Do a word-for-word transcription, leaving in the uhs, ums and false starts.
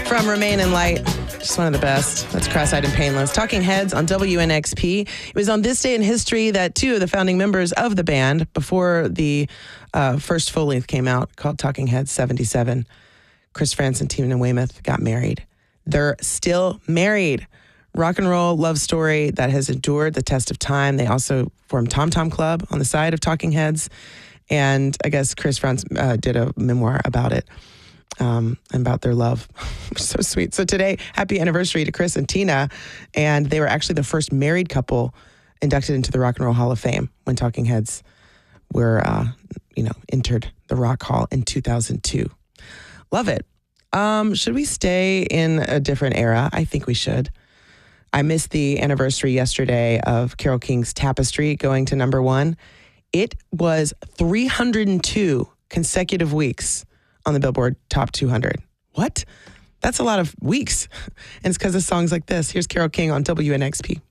From Remain in Light, just one of the best. That's Cross-Eyed and Painless. Talking Heads on W N X P. It was on this day in history that two of the founding members of the band, before the uh, first full length came out, called Talking Heads seventy-seven, Chris Frantz and Tina Weymouth got married. They're still married. Rock and roll love story that has endured the test of time. They also formed Tom Tom Club on the side of Talking Heads. And I guess Chris Frantz uh, did a memoir about it. Um, about their love. So sweet. So today, happy anniversary to Chris and Tina. And they were actually the first married couple inducted into the Rock and Roll Hall of Fame when Talking Heads were, uh, you know, entered the Rock Hall in two thousand two. Love it. Um, should we stay in a different era? I think we should. I missed the anniversary yesterday of Carole King's Tapestry going to number one. It was three hundred two consecutive weeks on the Billboard Top two hundred. What? That's a lot of weeks. And it's because of songs like this. Here's Carole King on W N X P.